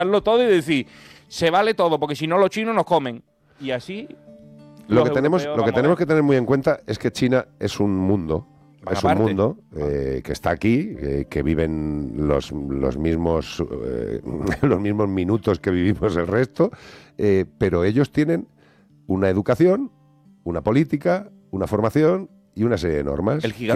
darlo todo y decir, se vale todo, porque si no los chinos nos comen. Y así... Lo que tenemos que tener muy en cuenta es que China es un mundo. Es un mundo que está aquí, que viven los mismos los mismos minutos que vivimos el resto, pero ellos tienen una educación, una política, una formación y una serie de normas. El gigante